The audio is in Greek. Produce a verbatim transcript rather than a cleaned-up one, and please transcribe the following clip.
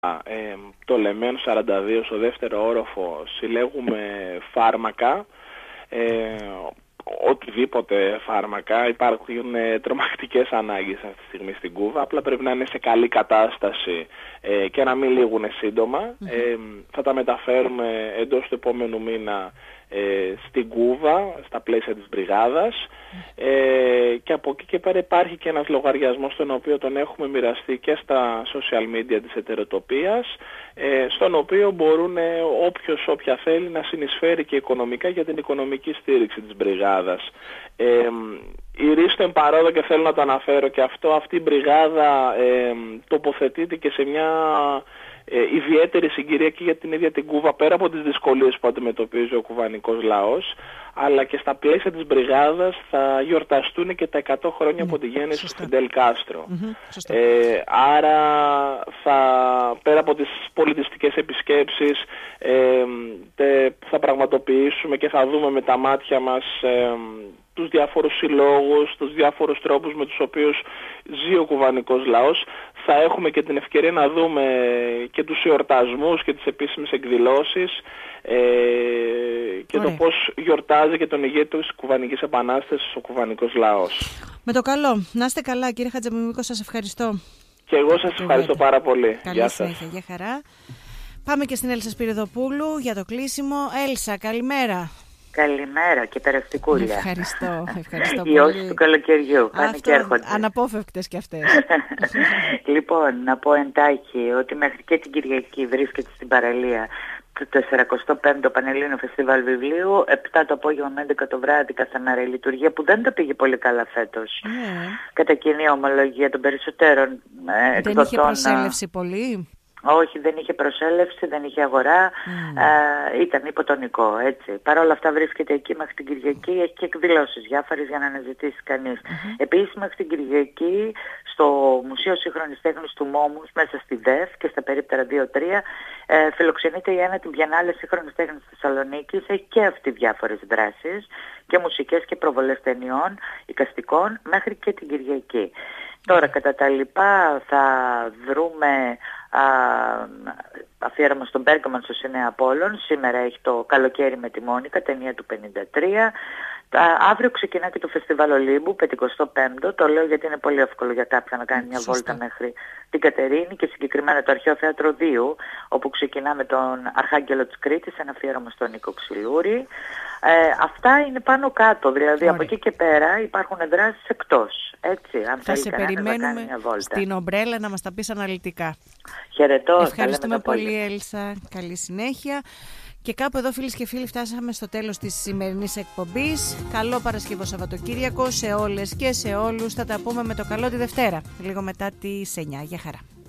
ε, το Λεμέν σαράντα δύο στο δεύτερο όροφο συλλέγουμε φάρμακα, ε, οτιδήποτε φάρμακα. Υπάρχουν ε, τρομακτικές ανάγκες αυτή τη στιγμή στην Κούβα, απλά πρέπει να είναι σε καλή κατάσταση ε, και να μην λήγουν σύντομα. Mm-hmm. Ε, θα τα μεταφέρουμε εντός του επόμενου μήνα ε, στην Κούβα, στα πλαίσια της μπριγάδας, ε, και από εκεί και πέρα υπάρχει και ένας λογαριασμός τον οποίο τον έχουμε μοιραστεί και στα social media της εταιροτοπίας, ε, στον οποίο μπορούν ε, όποιος όποια θέλει να συνεισφέρει και οικονομικά για την οικονομική στήριξη της μπριγάδας. Ε, η Ρίστο εμπαρόδο, και θέλω να το αναφέρω και αυτό, αυτή η μπριγάδα ε, τοποθετείται και σε μια Ε, ιδιαίτερη συγκυρία και για την ίδια την Κούβα, πέρα από τις δυσκολίες που αντιμετωπίζει ο κουβανικός λαός, αλλά και στα πλαίσια της μπριγάδας θα γιορταστούν και τα εκατό χρόνια mm, από τη γέννηση του Φιντέλ Κάστρο. Mm-hmm, ε, άρα θα, πέρα από τις πολιτιστικές επισκέψεις, ε, τε, θα πραγματοποιήσουμε και θα δούμε με τα μάτια μας ε, τους διάφορους συλλόγους, τους διάφορους τρόπους με τους οποίους ζει ο κουβανικός λαός. Θα έχουμε και την ευκαιρία να δούμε και τους εορτασμούς και τις επίσημες εκδηλώσεις ε, και Ωραία. το πώς γιορτάζει και τον ηγέτη της Κουβανικής Επανάστασης ο κουβανικός λαός. Με το καλό. Να είστε καλά, κύριε Χατζημιμίκο, σας ευχαριστώ. Και εγώ σας ευχαριστώ πάρα πολύ. Καλή Γεια συνέχεια, σας. για χαρά. Πάμε και στην Έλσα Σπυριδοπούλου για το κλείσιμο. Έλσα, καλημέρα. Καλημέρα και περαστικούλια. Ευχαριστώ, ευχαριστώ πολύ. Οι όσεις του καλοκαιριού πάνε και έρχονται. Αναπόφευκτες κι αυτές. Λοιπόν, να πω εντάχει ότι μέχρι και την Κυριακή βρίσκεται στην παραλία το σαρακοστό πέμπτο Πανελλήνιο Φεστιβάλ Βιβλίου, επτά το απόγευμα με έντεκα το βράδυ καθημερινή λειτουργία, που δεν τα πήγε πολύ καλά φέτος. Yeah. Κατά κοινή ομολογία των περισσότερων ε, εκδοτών. Δεν είχε προσέλευση πολύ. Όχι, δεν είχε προσέλευση, δεν είχε αγορά, mm. ε, ήταν υποτονικό, έτσι. Παρ' όλα αυτά βρίσκεται εκεί μέχρι την Κυριακή, έχει και εκδηλώσεις διάφορες για να αναζητήσει κανείς. Mm-hmm. Επίσης μέχρι την Κυριακή στο Μουσείο Σύγχρονης Τέχνης του Μόμους, μέσα στη ΔΕΦ και στα περίπτερα δύο τρία, ε, φιλοξενείται η ένατη Βιενάλε Σύγχρονης Τέχνης Θεσσαλονίκης, έχει και αυτή διάφορες δράσεις και μουσικές και προβολές ταινιών, εικαστικών, μέχρι και την Κυριακή. Τώρα κατά τα λοιπά θα βρούμε α, αφιέρωμα στον Μπέργκαμαν στο Σινέα Απόλλων. Σήμερα έχει το Καλοκαίρι με τη Μόνικα, ταινία του πενήντα τρία. Α, αύριο ξεκινά και το Φεστιβάλ Ολύμπου, πενηκοστό πέμπτο. Το λέω γιατί είναι πολύ εύκολο για κάποιον να κάνει μια Σωστή. βόλτα μέχρι την Κατερίνη, και συγκεκριμένα το Αρχαίο Θέατρο δύο, όπου ξεκινά με τον Αρχάγγελο της Κρήτης, ένα αφιέρωμα στον Νίκο Ξυλούρη. Ε, αυτά είναι πάνω κάτω, δηλαδή Ωραία. από εκεί και πέρα υπάρχουν δράσεις εκτός. Έτσι, αν θα σε περιμένουμε στην ομπρέλα να μας τα πεις αναλυτικά. Χαιρετώ. Ευχαριστούμε πολύ, Έλσα. Καλή συνέχεια. Και κάπου εδώ, φίλες και φίλοι, φτάσαμε στο τέλος της σημερινής εκπομπής. Καλό Παρασκευό Σαββατοκύριακο σε όλες και σε όλους. Θα τα πούμε με το καλό τη Δευτέρα, λίγο μετά τις εννιά. Γεια χαρά.